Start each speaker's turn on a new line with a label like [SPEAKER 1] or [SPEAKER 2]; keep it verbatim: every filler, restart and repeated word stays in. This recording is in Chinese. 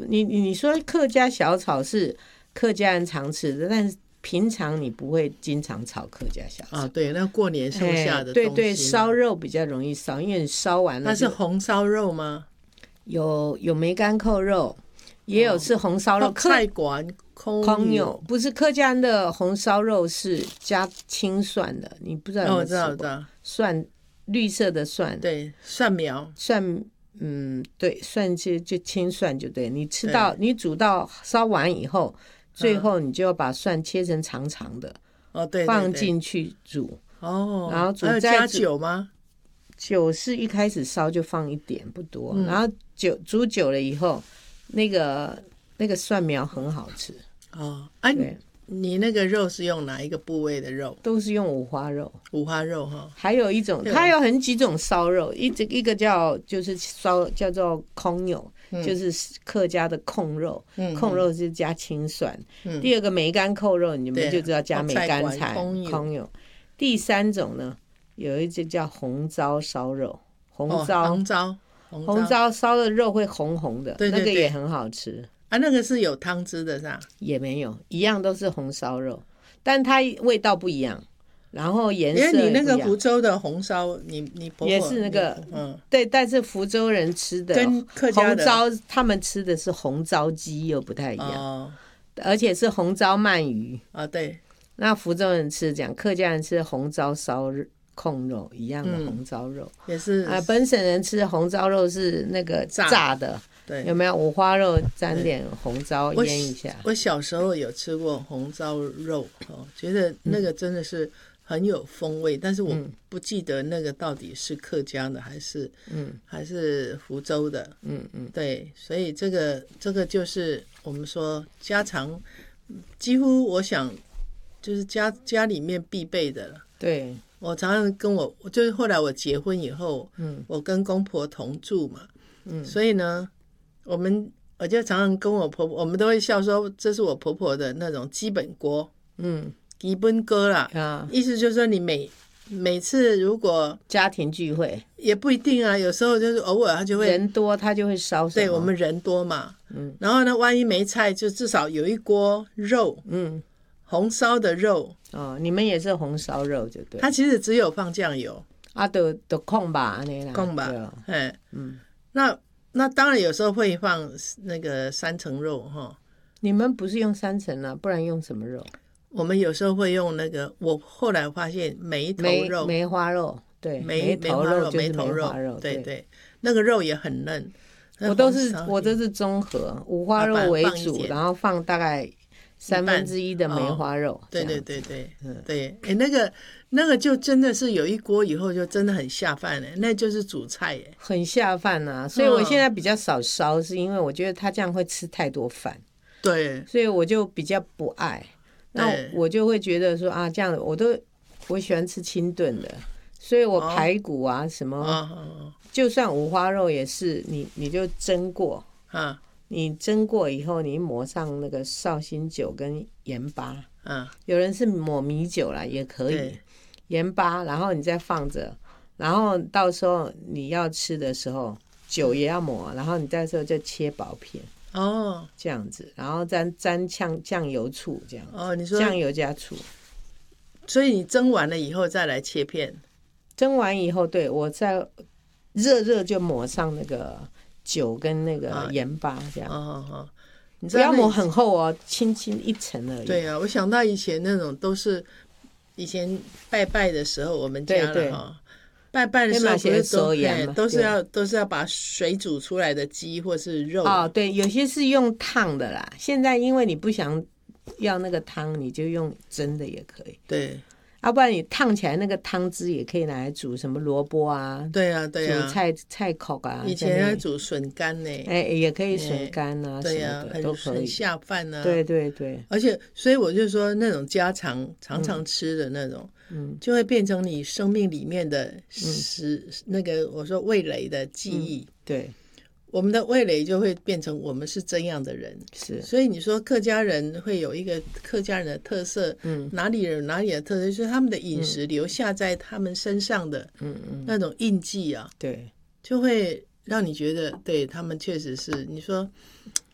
[SPEAKER 1] 你你说客家小炒是客家人常吃的，但是平常你不会经常炒客家小炒
[SPEAKER 2] 啊。对，那过年剩下的东西、
[SPEAKER 1] 哎、对对，烧肉比较容易烧，因为你烧完了。
[SPEAKER 2] 那是红烧肉吗？
[SPEAKER 1] 有有梅干扣肉，也有是红烧肉。
[SPEAKER 2] 哦、菜馆
[SPEAKER 1] 空有不是客家人的红烧肉是加青蒜的，你不知道有没有吃过？
[SPEAKER 2] 哦、我知道，知道。
[SPEAKER 1] 蒜，绿色的蒜，
[SPEAKER 2] 对，蒜苗，
[SPEAKER 1] 蒜，嗯，对，蒜就就青蒜就对。你吃到你煮到烧完以后，最后你就要把蒜切成长长的，
[SPEAKER 2] 哦，对，
[SPEAKER 1] 放进去煮。
[SPEAKER 2] 哦，
[SPEAKER 1] 然后煮
[SPEAKER 2] 再加酒吗？
[SPEAKER 1] 酒是一开始烧就放一点，不多。
[SPEAKER 2] 嗯、
[SPEAKER 1] 然后酒煮久了以后，那个那个蒜苗很好吃。
[SPEAKER 2] 哦，哎、啊，你那个肉是用哪一个部位的肉？
[SPEAKER 1] 都是用五花肉。
[SPEAKER 2] 五花肉哈，
[SPEAKER 1] 还有一种，它有很几种烧肉，一一个叫就是烧叫做空牛、嗯，就是客家的控肉，嗯、控肉是加青蒜。嗯、第二个梅干扣肉，你们就知道加梅干菜。空牛。第三种呢，有一只叫红糟烧肉，红糟、
[SPEAKER 2] 哦、红糟
[SPEAKER 1] 红糟烧的肉会红红的，
[SPEAKER 2] 对对对，
[SPEAKER 1] 那个也很好吃。
[SPEAKER 2] 啊，那个是有汤汁的是吧？
[SPEAKER 1] 也没有，一样都是红烧肉，但它味道不一样，然后颜色也不一样。
[SPEAKER 2] 因为你那个福州的红烧，你你婆婆
[SPEAKER 1] 也是那个，嗯，对，但是福州人吃的
[SPEAKER 2] 跟客家的
[SPEAKER 1] 红糟，他们吃的是红糟鸡又不太一样，哦、而且是红糟鳗鱼
[SPEAKER 2] 啊，对。
[SPEAKER 1] 那福州人吃这样，客家人吃红糟烧控肉一样的红糟肉，
[SPEAKER 2] 嗯、也是
[SPEAKER 1] 啊。本省人吃红糟肉是那个炸的。
[SPEAKER 2] 对，
[SPEAKER 1] 有没有五花肉沾点红糟腌一下？
[SPEAKER 2] 我, 我小时候有吃过红糟肉、哦、觉得那个真的是很有风味、嗯、但是我不记得那个到底是客家的还是、嗯、还是福州的。嗯嗯，对，所以这个这个就是我们说家常，几乎我想就是家家里面必备的了。
[SPEAKER 1] 对，
[SPEAKER 2] 我常常跟我就是后来我结婚以后，嗯，我跟公婆同住嘛，嗯，所以呢。我们我就常常跟我婆婆，我们都会笑说这是我婆婆的那种基本锅，嗯，基本锅啦，啊，意思就是说你每每次如果
[SPEAKER 1] 家庭聚会
[SPEAKER 2] 也不一定啊，有时候就是偶尔他就会
[SPEAKER 1] 人多，他就会烧什么，
[SPEAKER 2] 对，我们人多嘛，嗯，然后呢，万一没菜，就至少有一锅肉，嗯，红烧的肉，
[SPEAKER 1] 哦，你们也是红烧肉就对，
[SPEAKER 2] 它其实只有放酱油
[SPEAKER 1] 啊，都都控吧，
[SPEAKER 2] 控吧，哎，嗯，那。那当然有时候会放那个三层肉哈，
[SPEAKER 1] 你们不是用三层啊，不然用什么肉？
[SPEAKER 2] 我们有时候会用那个，我后来发现梅头肉、
[SPEAKER 1] 梅花肉，对，
[SPEAKER 2] 梅
[SPEAKER 1] 头肉、
[SPEAKER 2] 梅头
[SPEAKER 1] 肉，
[SPEAKER 2] 对 对, 对，那个肉也很嫩。
[SPEAKER 1] 我都是我都是综合，五花肉为主，然后放大概三分之一的梅花肉。
[SPEAKER 2] 哦、对对对对，嗯，对，哎，那个。那个就真的是有一锅以后就真的很下饭耶，那就是主菜耶，
[SPEAKER 1] 很下饭啊。所以我现在比较少烧，是因为我觉得他这样会吃太多饭，
[SPEAKER 2] 对，
[SPEAKER 1] 所以我就比较不爱。那我就会觉得说啊，这样我都我喜欢吃清炖的，所以我排骨啊什么，哦、就算五花肉也是你你就蒸过啊，你蒸过以后你抹上那个绍兴酒跟盐巴，啊，有人是抹米酒啦也可以。盐巴，然后你再放着，然后到时候你要吃的时候，酒也要抹，然后你到时候就切薄片哦，这样子，然后沾沾酱酱油醋这样
[SPEAKER 2] 哦，你说
[SPEAKER 1] 酱油加醋，
[SPEAKER 2] 所以你蒸完了以后再来切片，
[SPEAKER 1] 蒸完以后，对我再热热就抹上那个酒跟那个盐巴这样，哦哦哦，你不要抹很厚哦，轻轻一层而已。
[SPEAKER 2] 对啊，我想到以前那种都是。以前拜拜的时候，我们家了哈，拜拜的时候不是都都是要都是要把水煮出来的鸡或是肉
[SPEAKER 1] 哦，对，有些是用烫的啦。现在因为你不想要那个汤，你就用蒸的也可以。
[SPEAKER 2] 对，
[SPEAKER 1] 要不然你烫起来那个汤汁也可以拿来煮什么萝卜啊，
[SPEAKER 2] 对啊对啊，
[SPEAKER 1] 煮菜菜口啊。
[SPEAKER 2] 以前要煮笋干呢，
[SPEAKER 1] 哎，也可以笋干啊，
[SPEAKER 2] 对啊，
[SPEAKER 1] 都可以，
[SPEAKER 2] 很下饭啊。
[SPEAKER 1] 对对对，
[SPEAKER 2] 而且所以我就说那种家常常常吃的那种，嗯，就会变成你生命里面的食、嗯、那个我说味蕾的记忆，
[SPEAKER 1] 嗯、对。
[SPEAKER 2] 我们的味蕾就会变成我们是这样的人，
[SPEAKER 1] 是，
[SPEAKER 2] 所以你说客家人会有一个客家人的特色，嗯，哪里人哪里的特色，就是他们的饮食留下在他们身上的，嗯嗯，那种印记啊，
[SPEAKER 1] 对，
[SPEAKER 2] 就会让你觉得，对他们确实是，你说